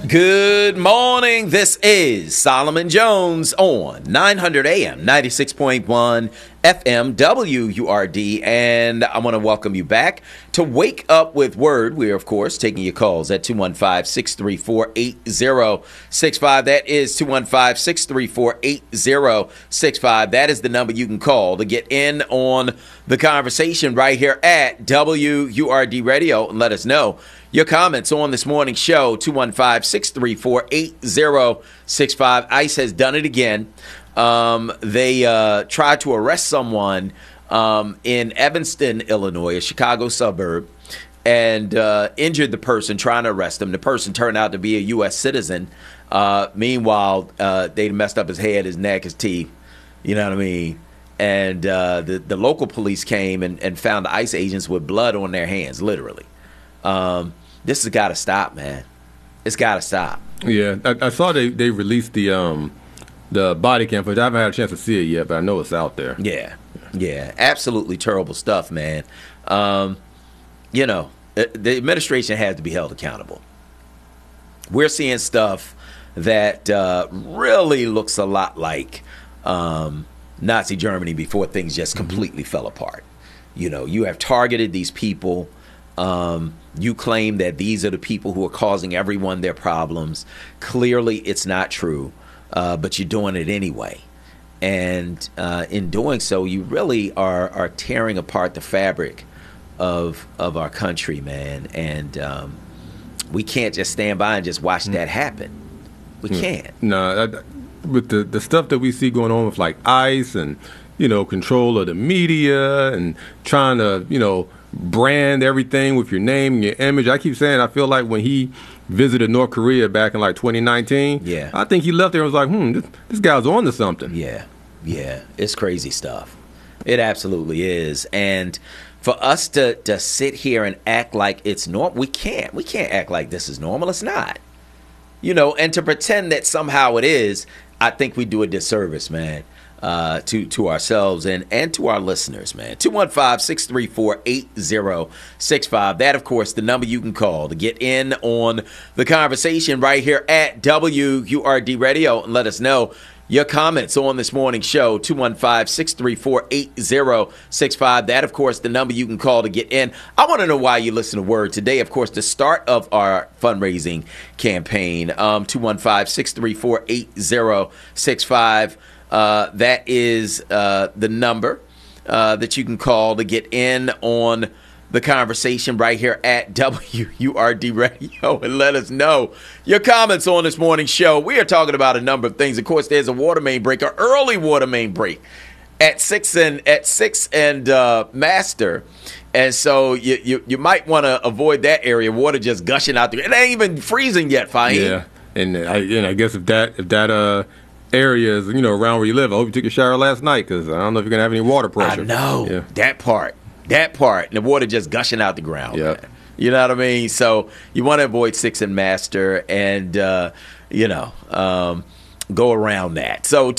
Good morning. This is Solomon Jones on 900 AM, 96.1 FM, WURD, and I want to welcome you back to Wake Up with Word. We are, of course, taking your calls at 215-634-8065. That is 215-634-8065. That is the number you can call to get in on the conversation right here at WURD Radio and let us know your comments on this morning's show, 215-634-8065. ICE has done it again. They tried to arrest someone in Evanston, Illinois, a Chicago suburb, and injured the person trying to arrest him. The person turned out to be a U.S. citizen. Meanwhile, they messed up his head, his neck, his teeth. You know what I mean? And the local police came and found the ICE agents with blood on their hands, literally. This has got to stop, man. It's got to stop. Yeah, I saw they released the body cam footage. I haven't had a chance to see it yet, but I know it's out there. Yeah, absolutely terrible stuff, man. The administration has to be held accountable. We're seeing stuff that really looks a lot like Nazi Germany before things just completely fell apart. You know, you have targeted these people. You claim that these are the people who are causing everyone their problems. Clearly, it's not true, but you're doing it anyway. And in doing so, you really are tearing apart the fabric of our country, man. And we can't just stand by and just watch that happen. We can't. No, with the stuff that we see going on with like ICE and, control of the media and trying to, brand everything with your name and your image. I keep saying I feel like when he visited North Korea back in like 2019, I think he left there and was like, this guy's on to something. Yeah, it's crazy stuff. It absolutely is. And for us to sit here and act like it's normal, we can't act like this is normal. It's not. And to pretend that somehow it is, I think we do a disservice, man. To ourselves and to our listeners, man. 215-634-8065. That, of course, the number you can call to get in on the conversation right here at WURD Radio and let us know your comments on this morning's show, 215-634-8065. That, of course, the number you can call to get in. I want to know why you listen to Word today. Of course, the start of our fundraising campaign, 215-634-8065. That is the number that you can call to get in on the conversation right here at WURD Radio and let us know your comments on this morning's show. We are talking about a number of things. Of course, there's a water main break, an early water main break at 6 and Master. And so you might want to avoid that area. Water just gushing out there. It ain't even freezing yet, Fahim. Yeah, and I guess if that areas, around where you live. I hope you took a shower last night because I don't know if you're going to have any water pressure. I know. Yeah. That part. And the water just gushing out the ground. Yep. Man. You know what I mean? So you want to avoid 6 and Master and, go around that. So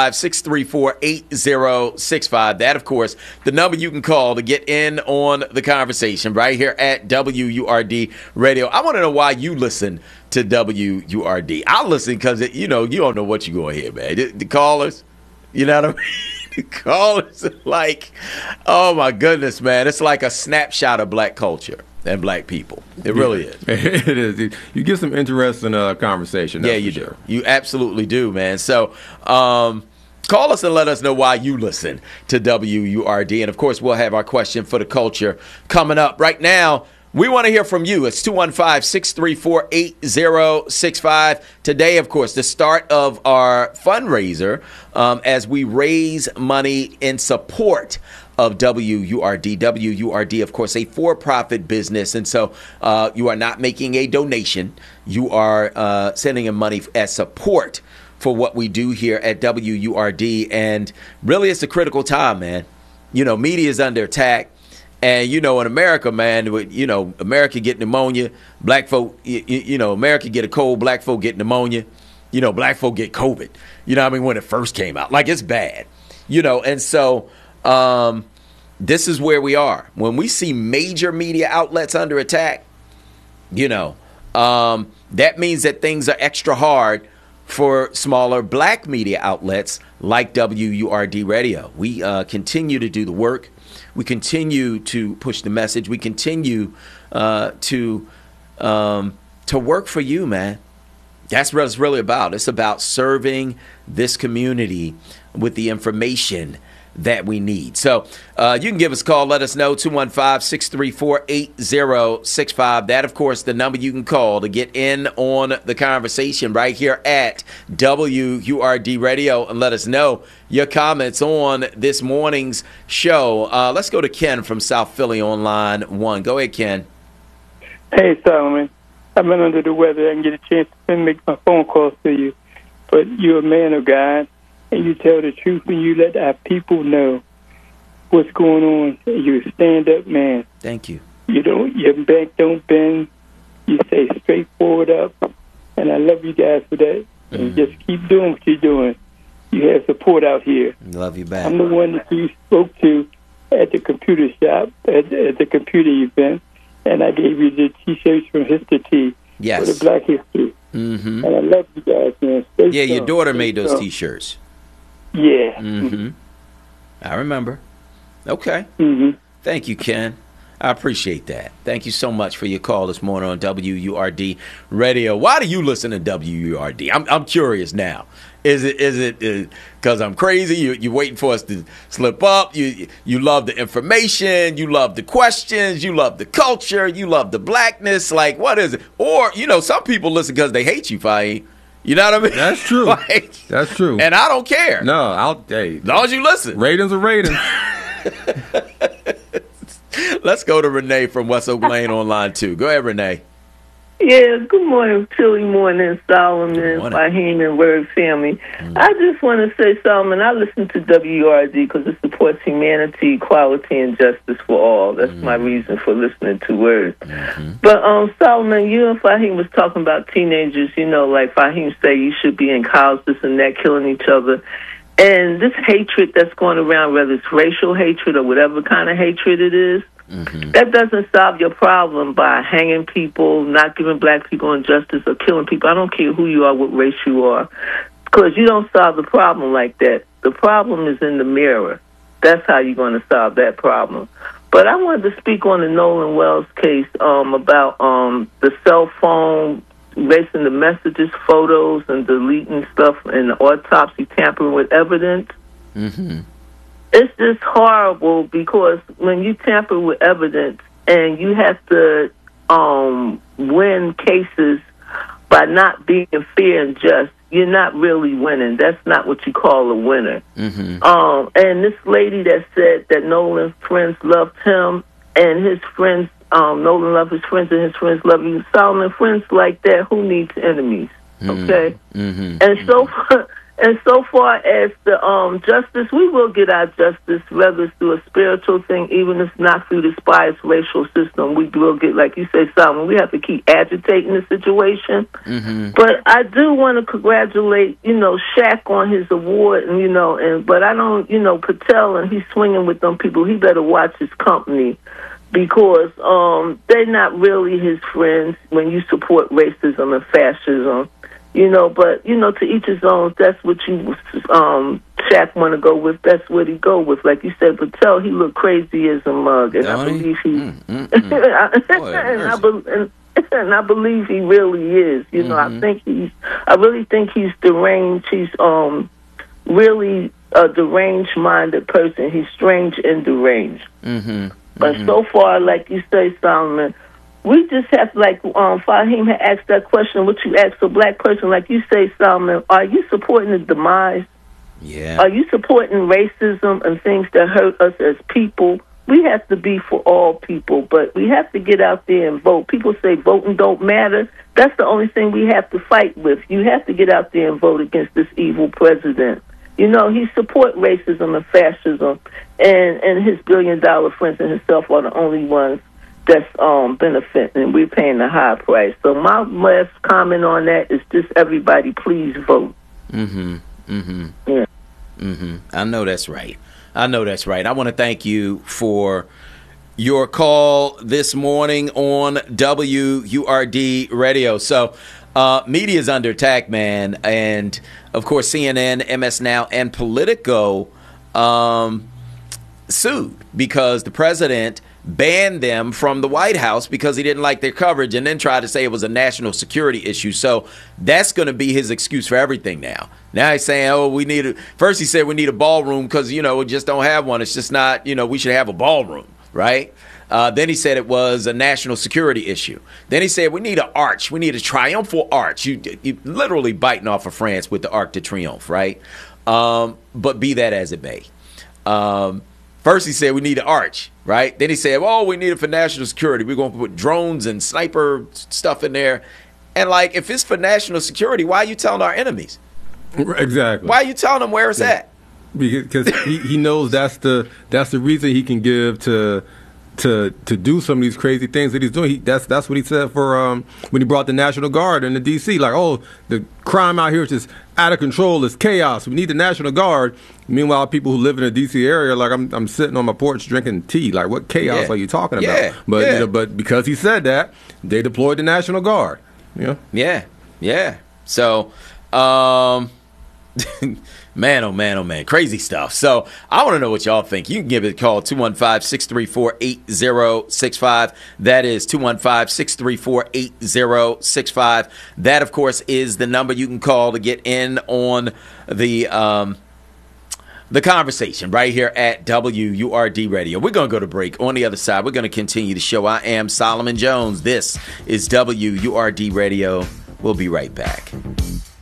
215-634-8065. That, of course, the number you can call to get in on the conversation right here at WURD Radio. I want to know why you listen to WURD. I listen because, you don't know what you're going to hear, man. The callers, you know what I mean? The callers are like, oh, my goodness, man. It's like a snapshot of black culture and black people. It really is. It is. You get some interesting conversation. Yeah, you do. You absolutely do, man. So call us and let us know why you listen to WURD. And, of course, we'll have our question for the culture coming up. Right now, we want to hear from you. It's 215-634-8065. Today, of course, the start of our fundraiser as we raise money in support of WURD. WURD, of course, a for-profit business. And so you are not making a donation. You are sending in money as support for what we do here at WURD. And really, it's a critical time, man. Media is under attack. And, in America, man, America get pneumonia. Black folk, America get a cold. Black folk get pneumonia. Black folk get COVID. When it first came out. Like, it's bad. And so this is where we are. When we see major media outlets under attack, that means that things are extra hard for smaller black media outlets like WURD Radio. We continue to do the work. We continue to push the message. We continue to work for you, man. That's what it's really about. It's about serving this community with the information that we need. So you can give us a call. Let us know, 215-634-8065. That, of course, the number you can call to get in on the conversation right here at WURD Radio, and let us know your comments on this morning's show. Let's go to Ken from South Philly on line 1. Go ahead, Ken. Hey, Solomon. I've been under the weather. I didn't get a chance to make my phone calls to you. But you're a man of God, and you tell the truth, and you let our people know what's going on. You're a stand-up man. Thank you. Your back don't bend. You say straightforward up, and I love you guys for that. And just keep doing what you're doing. You have support out here. Love you back. I'm the one that you spoke to at the computer shop, at the computer event. And I gave you the T-shirts from History T for the Black History. Mm-hmm. And I love you guys, man. Stay strong. Your daughter made those T-shirts. Yeah. Mm-hmm. I remember. Okay. Mm-hmm. Thank you, Ken. I appreciate that. Thank you so much for your call this morning on WURD Radio. Why do you listen to WURD? I'm curious now. Is it because I'm crazy? You waiting for us to slip up? You love the information. You love the questions. You love the culture. You love the blackness. Like, what is it? Or, some people listen because they hate you, Fahim. You know what I mean? That's true. That's true. And I don't care. No, as long as you listen. Ratings are ratings. Let's go to Renee from West Oak Lane on line 2. Go ahead, Renee. Yes, good morning, Philly morning, Solomon, Fahim, and Word family. I just want to say, Solomon, I listen to WRD because it supports humanity, equality, and justice for all. That's my reason for listening to Word. But, Solomon, you and Fahim was talking about teenagers, like Fahim said, you should be in college, this and that, killing each other. And this hatred that's going around, whether it's racial hatred or whatever kind of hatred it is, that doesn't solve your problem by hanging people, not giving black people injustice, or killing people. I don't care who you are, what race you are, because you don't solve the problem like that. The problem is in the mirror. That's how you're going to solve that problem. But I wanted to speak on the Nolan Wells case about the cell phone, erasing the messages, photos, and deleting stuff, and the autopsy, tampering with evidence. It's just horrible because when you tamper with evidence and you have to win cases by not being fair and just, you're not really winning. That's not what you call a winner. And this lady that said that Nolan's friends loved him and his friends, Nolan loved his friends and his friends loved you. Solomon, friends like that, who needs enemies? Okay? And so far as the justice, we will get our justice, whether it's through a spiritual thing, even if it's not through this biased racial system. We will get, like you say, Solomon, we have to keep agitating the situation. But I do want to congratulate, Shaq on his award, and but I don't, Patel, and he's swinging with them people. He better watch his company because they're not really his friends when you support racism and fascism. But, to each his own, that's what Shaq want to go with. That's what he go with. Like you said, Patel, he look crazy as a mug. And I believe he... and I believe he really is. I really think he's deranged. He's really a deranged-minded person. He's strange and deranged. But so far, like you say, Solomon, we just have, like Fahim had asked that question, what you asked a black person, like you say, Solomon, are you supporting the demise? Yeah. Are you supporting racism and things that hurt us as people? We have to be for all people, but we have to get out there and vote. People say voting don't matter. That's the only thing we have to fight with. You have to get out there and vote against this evil president. He support racism and fascism, and his billion-dollar friends and himself are the only ones that's benefiting, and we're paying a high price. So my last comment on that is just everybody please vote. Yeah. I know that's right. I want to thank you for your call this morning on WURD Radio. So, media is under attack, man. And, of course, CNN, MS Now, and Politico sued because the president banned them from the White House because he didn't like their coverage and then tried to say it was a national security issue. So that's going to be his excuse for everything now. Now he's saying, first he said we need a ballroom because, we just don't have one. It's just not, we should have a ballroom, right? Then he said it was a national security issue. Then he said we need an arch. We need a triumphal arch. You literally biting off of France with the Arc de Triomphe, right? But be that as it may. First he said we need an arch, right? Then he said, we need it for national security. We're going to put drones and sniper stuff in there. And, if it's for national security, why are you telling our enemies? Exactly. Why are you telling them where it's at? Because he knows that's the reason he can give to do some of these crazy things that he's doing. That's what he said for when he brought the National Guard into D.C. The crime out here is just out of control. It's chaos. We need the National Guard. Meanwhile, people who live in the D.C. area, I'm sitting on my porch drinking tea. What chaos are you talking about? But because he said that, they deployed the National Guard. Yeah. So, man, oh man, crazy stuff. So I want to know what y'all think. You can give it a call, 215-634-8065. That is 215-634-8065. That, of course, is the number you can call to get in on the conversation right here at WURD Radio. We're going to go to break. On the other side, we're going to continue the show. I am Solomon Jones. This is WURD Radio. We'll be right back.